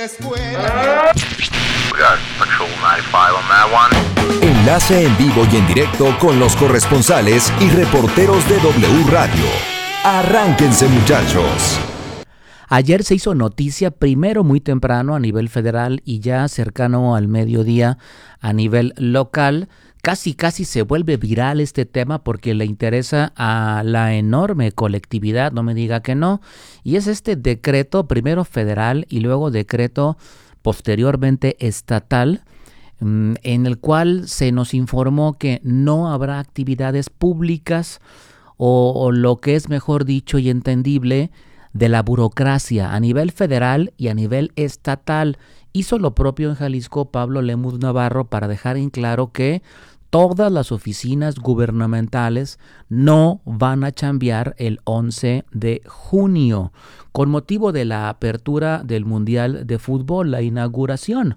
Enlace en vivo y en directo con los corresponsales y reporteros de W Radio. Arránquense, muchachos. Ayer se hizo noticia, primero muy temprano a nivel federal y ya cercano al mediodía a nivel local. Casi se vuelve viral este tema porque le interesa a la enorme colectividad, no me diga que no. Y es este decreto, primero federal y luego decreto posteriormente estatal, en el cual se nos informó que no habrá actividades públicas o lo que es mejor dicho y entendible, de la burocracia a nivel federal y a nivel estatal. Hizo lo propio en Jalisco Pablo Lemus Navarro para dejar en claro que todas las oficinas gubernamentales no van a chambear el 11 de junio con motivo de la apertura del Mundial de Fútbol, la inauguración.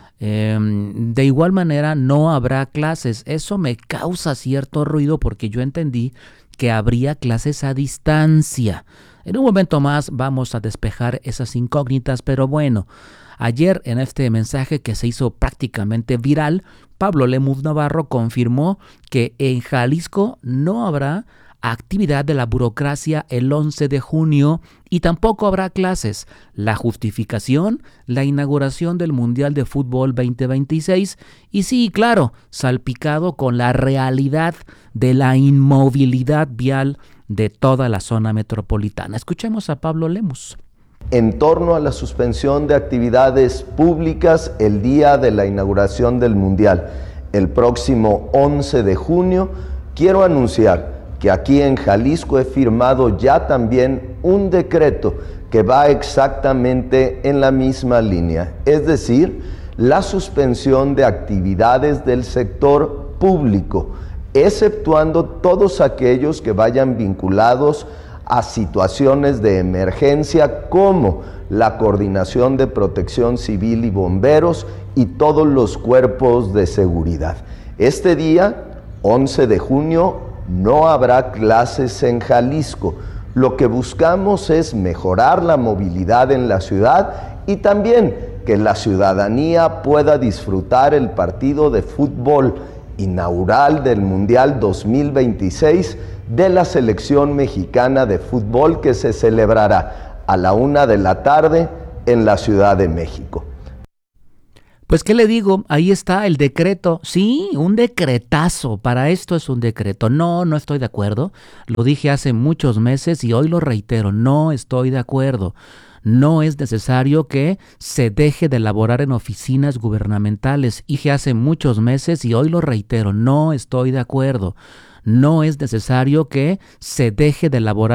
De igual manera no habrá clases. Eso me causa cierto ruido porque yo entendí que habría clases a distancia. En un momento más vamos a despejar esas incógnitas, pero bueno, ayer en este mensaje que se hizo prácticamente viral, Pablo Lemus Navarro confirmó que en Jalisco no habrá actividad de la burocracia el 11 de junio y tampoco habrá clases. La justificación, la inauguración del Mundial de Fútbol 2026 y sí, claro, salpicado con la realidad de la inmovilidad vial de toda la zona metropolitana. Escuchemos a Pablo Lemus. En torno a la suspensión de actividades públicas el día de la inauguración del Mundial, el próximo 11 de junio, quiero anunciar que aquí en Jalisco he firmado ya también un decreto que va exactamente en la misma línea, es decir, la suspensión de actividades del sector público, exceptuando todos aquellos que vayan vinculados a situaciones de emergencia como la Coordinación de Protección Civil y Bomberos y todos los cuerpos de seguridad. Este día, 11 de junio, no habrá clases en Jalisco. Lo que buscamos es mejorar la movilidad en la ciudad y también que la ciudadanía pueda disfrutar el partido de fútbol inaugural del Mundial 2026 de la selección mexicana de fútbol que se celebrará a la 1 de la tarde en la Ciudad de México. Pues, ¿qué le digo? Ahí está el decreto. Sí, un decretazo. Para esto es un decreto. No estoy de acuerdo. Lo dije hace muchos meses y hoy lo reitero. No estoy de acuerdo. No es necesario que se deje de elaborar en oficinas gubernamentales. Dije hace muchos meses y hoy lo reitero. No estoy de acuerdo. No es necesario que se deje de elaborar